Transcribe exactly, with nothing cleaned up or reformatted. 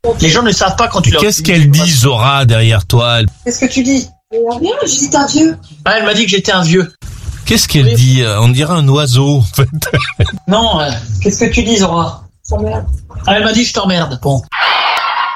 Les gens ne savent pas quand tu leur Qu'est-ce dis. qu'elle dit, Zora, derrière toi? Elle- Qu'est-ce que tu dis? Rien, j'ai dit t'es un vieux. Ah, elle m'a dit que j'étais un vieux. Qu'est-ce qu'elle Oui. dit? On dirait un oiseau, en fait. Non, euh, qu'est-ce que tu dis, Zora? Ça merde. Ah, elle m'a dit je t'emmerde. Bon.